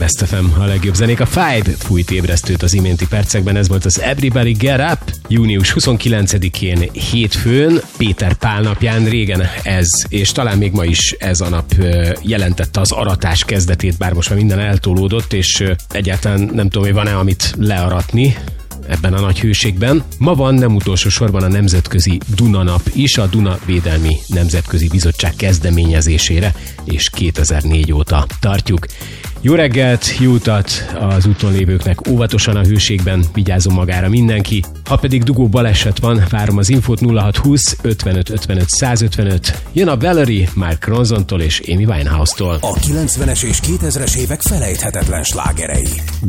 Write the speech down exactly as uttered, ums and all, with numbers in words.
Best ef em, a legjobb zenék. A Five fújt ébresztőt az iménti percekben, ez volt az Everybody Get Up. június huszonkilencedikén hétfőn, Péter Pál napján, régen ez, és talán még ma is ez a nap jelentette az aratás kezdetét, bár most már minden eltolódott, és egyáltalán nem tudom, hogy van-e amit learatni ebben a nagy hőségben. Ma van nem utolsó sorban a Nemzetközi Duna nap is, a Duna Védelmi Nemzetközi Bizottság kezdeményezésére, és kétezer-négy óta tartjuk. Jó reggelt, jó utat az úton lévőknek, óvatosan a hőségben, vigyázzon magára mindenki. Ha pedig dugó baleset van, várom az infót nulla hat húsz ötvenöt ötvenöt százötvenöt. Jön a Valerie, Mark Ronsontól és Amy Winehouse-tól. A kilencvenes és kétezres évek felejthetetlen slágerei.